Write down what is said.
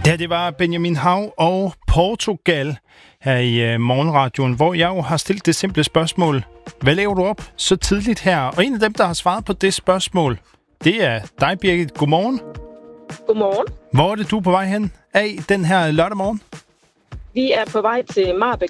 Ja, det var Benjamin Hav og Portugal her i Morgenradioen, hvor jeg jo har stillet det simple spørgsmål. Hvad laver du op så tidligt her? Og en af dem, der har svaret på det spørgsmål, det er dig, Birgit. Godmorgen. Godmorgen. Hvor er det, du er på vej hen af den her lørdag morgen? Vi er på vej til Marbæk